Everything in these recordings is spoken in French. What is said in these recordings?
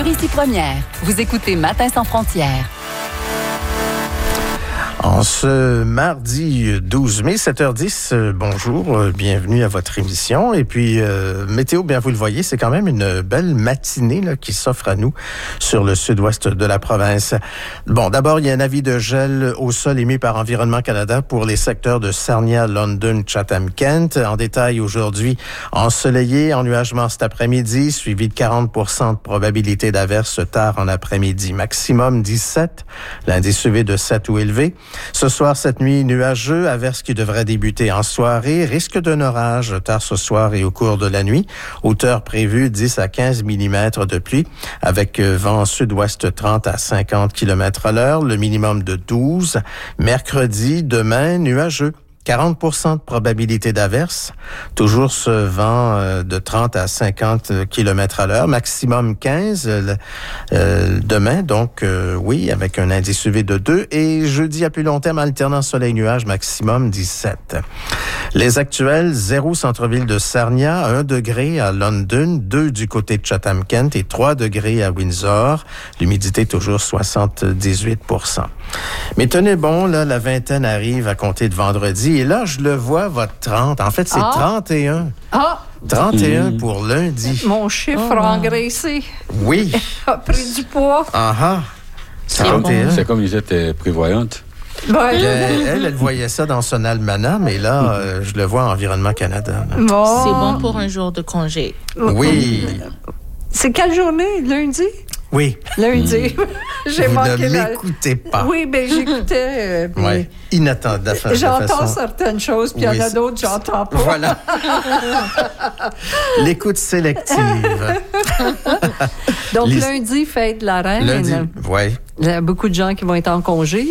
sur Ici Première. Vous écoutez Matin sans frontières. En ce mardi 12 mai, 7h10, bonjour, bienvenue à votre émission. Et puis, météo, bien vous le voyez, c'est quand même une belle matinée là, qui s'offre à nous sur le sud-ouest de la province. Bon, d'abord, il y a un avis de gel au sol émis par Environnement Canada pour les secteurs de Sarnia, London, Chatham-Kent. En détail, aujourd'hui, ensoleillé, ennuagement cet après-midi, suivi de 40% de probabilité d'averse tard en après-midi. Maximum 17, l'indice UV de 7 ou élevé. Ce soir, cette nuit, nuageux, averse qui devrait débuter en soirée. Risque d'un orage tard ce soir et au cours de la nuit. Hauteur prévue 10 à 15 mm de pluie avec vent sud-ouest 30 à 50 km/h. Le minimum de 12. Mercredi, demain, nuageux. 40% de probabilité d'averse. Toujours ce vent de 30 à 50 km/h. Maximum 15 demain. Donc, oui, avec un indice UV de 2. Et jeudi, à plus long terme, alternant soleil-nuage, maximum 17. Les actuels, 0 centre-ville de Sarnia, 1 degré à London, 2 du côté de Chatham-Kent et 3 degrés à Windsor. L'humidité toujours 78%. Mais tenez bon, là, la vingtaine arrive à compter de vendredi. Et là, je le vois, votre 30. En fait, c'est 31. 31 pour lundi. Mon chiffre engraissé. Oui. A pris du poids. C'est bon. C'est comme ils étaient prévoyantes. Ouais. Elle voyait ça dans son almanach, mais là, je le vois à Environnement Canada. C'est bon pour un jour de congé. Oui. C'est quelle journée? Lundi? Oui. Lundi. J'ai Vous manqué ne m'écoutez pas. Oui, bien, j'écoutais. Oui. Inattendable. J'entends certaines choses, puis il y en a d'autres, j'entends pas. Voilà. L'écoute sélective. Donc, lundi, fête de la reine. Lundi, oui. Il y a beaucoup de gens qui vont être en congé.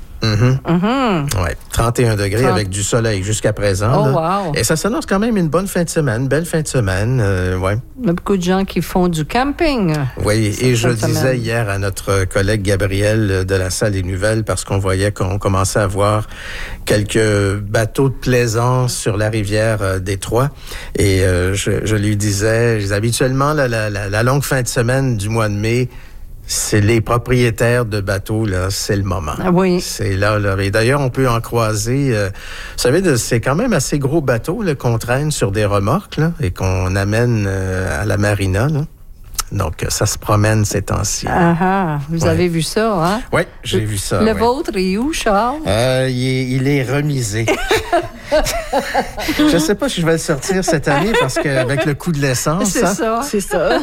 Ouais, 31 degrés avec du soleil jusqu'à présent. Wow. Et ça s'annonce quand même une bonne fin de semaine, belle fin de semaine. Ouais. Il y a beaucoup de gens qui font du camping. Oui, et je disais hier à notre collègue Gabriel de la Salle des Nouvelles, parce qu'on voyait qu'on commençait à voir quelques bateaux de plaisance sur la rivière Détroit. Et je lui disais, habituellement, la longue fin de semaine du mois de mai, c'est les propriétaires de bateaux, là, c'est le moment. Oui. C'est là. Et d'ailleurs, on peut en croiser. Vous savez, c'est quand même assez gros bateaux là, qu'on traîne sur des remorques là, et qu'on amène à la marina. Là. Donc, ça se promène ces temps-ci. Vous avez vu ça, hein? Oui, j'ai vu ça. Le vôtre est où, Charles? Il est remisé. Je ne sais pas si je vais le sortir cette année parce qu'avec le coût de l'essence... C'est ça.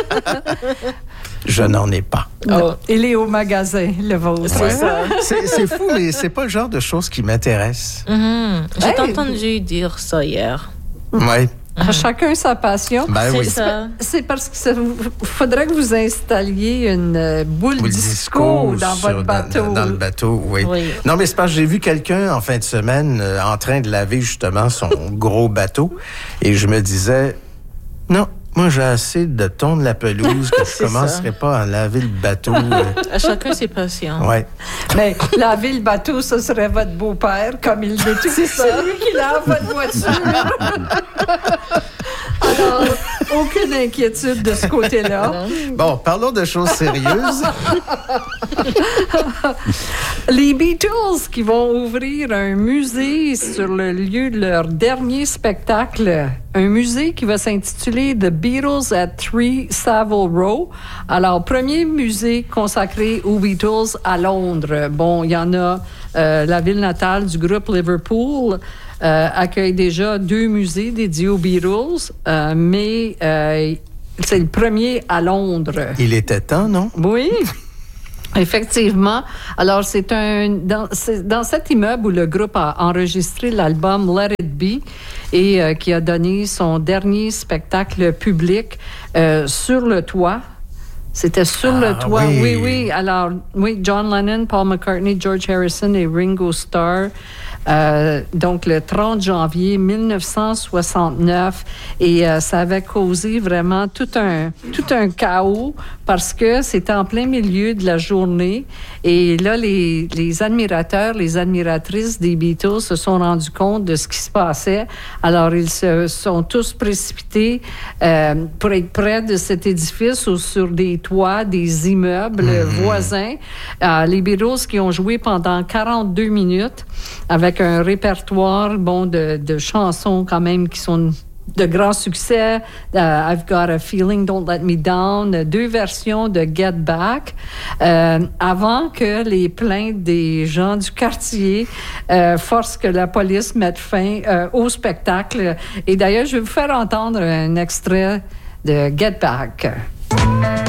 Je n'en ai pas. Il est au magasin, le vôtre. C'est ça. C'est fou, mais c'est pas le genre de choses qui m'intéressent. J'ai entendu dire ça hier. Oui. À chacun sa passion. Ben oui. Ça. C'est parce que faudrait que vous installiez une boule disco dans votre bateau. Dans le bateau, oui. Non, mais c'est parce que j'ai vu quelqu'un en fin de semaine en train de laver justement son gros bateau et je me disais, non. Moi, j'ai assez de tondre la pelouse que je ne commencerai pas à laver le bateau. À chacun ses passions. Oui. Mais laver le bateau, ce serait votre beau-père, comme il dit. C'est celui qui lave votre voiture. Alors, aucune inquiétude de ce côté-là. Bon, parlons de choses sérieuses. Les Beatles qui vont ouvrir un musée sur le lieu de leur dernier spectacle. Un musée qui va s'intituler The Beatles at 3 Savile Row. Alors, premier musée consacré aux Beatles à Londres. Bon, il y en a la ville natale du groupe Liverpool. Accueille déjà 2 musées dédiés aux Beatles, mais c'est le premier à Londres. Il était temps, non? Oui. Effectivement. Alors, c'est dans cet immeuble où le groupe a enregistré l'album Let It Be et qui a donné son dernier spectacle public sur le toit. C'était sur le toit. Oui. Alors, oui, John Lennon, Paul McCartney, George Harrison et Ringo Starr donc le 30 janvier 1969, et ça avait causé vraiment tout un chaos parce que c'était en plein milieu de la journée, et là, les admirateurs, les admiratrices des Beatles se sont rendus compte de ce qui se passait. Alors, ils se sont tous précipités pour être près de cet édifice ou sur des toits, des immeubles voisins. Les Beatles qui ont joué pendant 42 minutes avec un répertoire de chansons quand même qui sont de grands succès. I've Got a Feeling, Don't Let Me Down, 2 versions de Get Back, avant que les plaintes des gens du quartier forcent que la police mette fin au spectacle. Et d'ailleurs, je vais vous faire entendre un extrait de Get Back.